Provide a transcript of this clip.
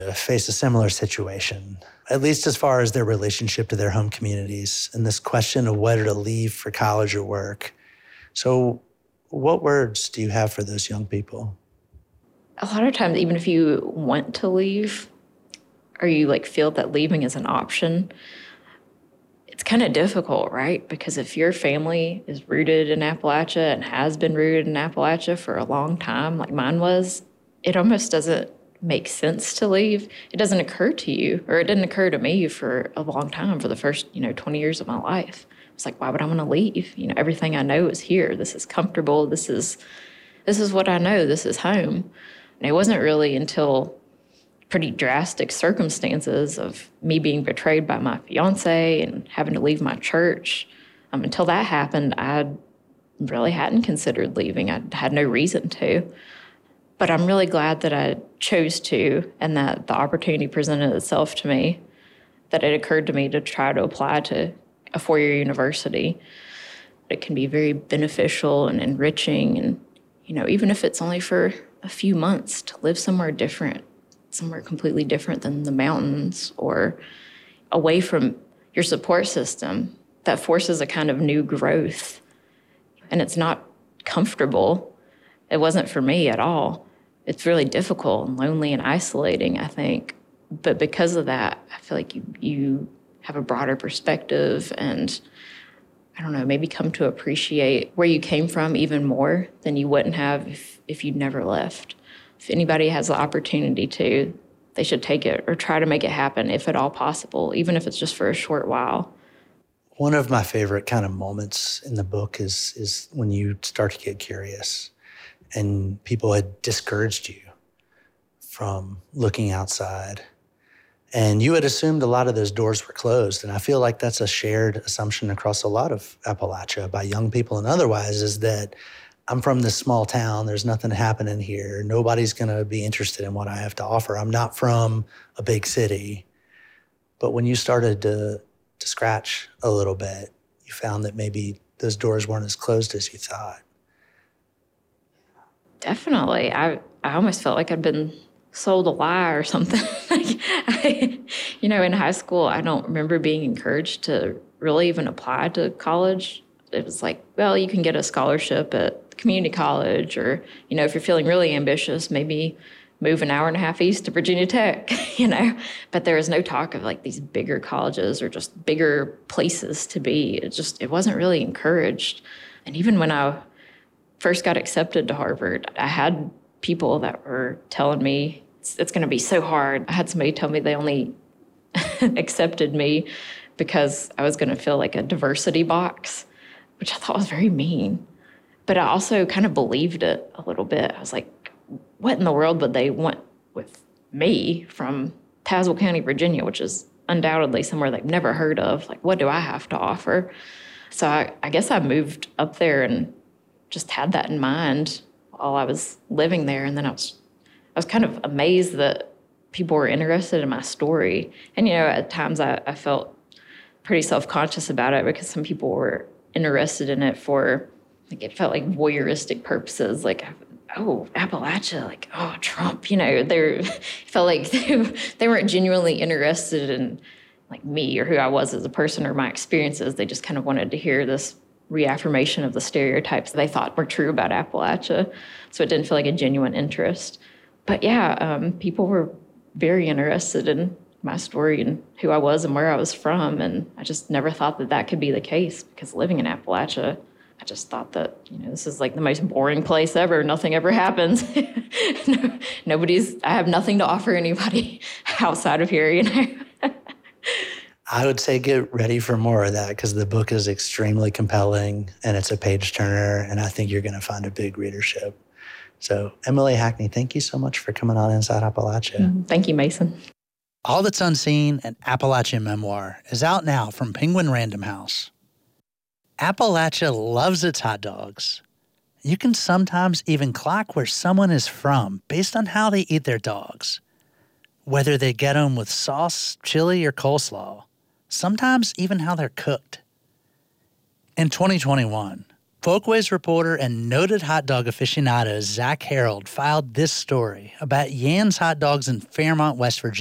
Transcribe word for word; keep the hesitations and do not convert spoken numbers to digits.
face a similar situation, at least as far as their relationship to their home communities and this question of whether to leave for college or work. So what words do you have for those young people? A lot of times, even if you want to leave or you like feel that leaving is an option, it's kind of difficult, right? Because if your family is rooted in Appalachia and has been rooted in Appalachia for a long time, like mine was, it almost doesn't make sense to leave. It doesn't occur to you, or it didn't occur to me for a long time, for the first, you know, twenty years of my life. It's like, why would I want to leave? You know, everything I know is here. This is comfortable. This is, this is what I know. This is home. And it wasn't really until pretty drastic circumstances of me being betrayed by my fiance and having to leave my church. Um, until that happened, I really hadn't considered leaving. I had no reason to. But I'm really glad that I chose to, and that the opportunity presented itself to me, that it occurred to me to try to apply to a four-year university. It can be very beneficial and enriching, and, you know, even if it's only for a few months, to live somewhere different, somewhere completely different than the mountains or away from your support system, that forces a kind of new growth. And it's not comfortable. It wasn't for me at all. It's really difficult and lonely and isolating, I think. But because of that, I feel like you you have a broader perspective and, I don't know, maybe come to appreciate where you came from even more than you wouldn't have if, if you'd never left. If anybody has the opportunity to, they should take it or try to make it happen if at all possible, even if it's just for a short while. One of my favorite kind of moments in the book is is when you start to get curious and people had discouraged you from looking outside. And you had assumed a lot of those doors were closed. And I feel like that's a shared assumption across a lot of Appalachia by young people and otherwise, is that I'm from this small town, there's nothing happening here, nobody's gonna be interested in what I have to offer. I'm not from a big city. But when you started to, to scratch a little bit, you found that maybe those doors weren't as closed as you thought. Definitely. I, I almost felt like I'd been sold a lie or something. like I, you know, in high school, I don't remember being encouraged to really even apply to college. It was like, well, you can get a scholarship at community college, or, you know, if you're feeling really ambitious, maybe move an hour and a half east to Virginia Tech, you know. But there was no talk of like these bigger colleges or just bigger places to be. It just, it wasn't really encouraged. And even when I first got accepted to Harvard, I had people that were telling me it's, it's going to be so hard. I had somebody tell me they only accepted me because I was going to fill like a diversity box, which I thought was very mean. But I also kind of believed it a little bit. I was like, what in the world would they want with me from Tazewell County, Virginia, which is undoubtedly somewhere they've never heard of? Like, what do I have to offer? So I, I guess I moved up there and just had that in mind while I was living there. And then I was I was kind of amazed that people were interested in my story. And, you know, at times I, I felt pretty self-conscious about it because some people were interested in it for, like, it felt like voyeuristic purposes, like, oh, Appalachia, like, oh, Trump, you know, they felt like they, they weren't genuinely interested in, like, me or who I was as a person or my experiences. They just kind of wanted to hear this reaffirmation of the stereotypes they thought were true about Appalachia. So it didn't feel like a genuine interest. But yeah, um, people were very interested in my story and who I was and where I was from. And I just never thought that that could be the case, because living in Appalachia, I just thought that, you know, this is like the most boring place ever. Nothing ever happens. no, nobody's, I have nothing to offer anybody outside of here, you know. I would say get ready for more of that, because the book is extremely compelling and it's a page turner, and I think you're going to find a big readership. So Emily Hackney, thank you so much for coming on Inside Appalachia. Mm, thank you, Mason. All That's Unseen, an Appalachian memoir, is out now from Penguin Random House. Appalachia loves its hot dogs. You can sometimes even clock where someone is from based on how they eat their dogs. Whether they get them with sauce, chili, or coleslaw. Sometimes even how they're cooked. In twenty twenty-one, Folkways reporter and noted hot dog aficionado Zach Harold filed this story about Yan's Hot Dogs in Fairmont, West Virginia.